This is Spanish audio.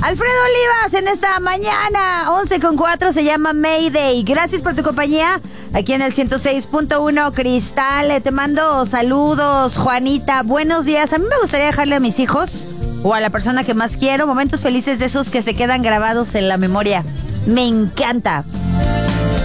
Alfredo Olivas en esta mañana, 11:04, se llama Mayday. Gracias por tu compañía aquí en el 106.1 Cristal. Te mando saludos, Juanita. Buenos días. A mí me gustaría dejarle a mis hijos o a la persona que más quiero momentos felices de esos que se quedan grabados en la memoria. Me encanta.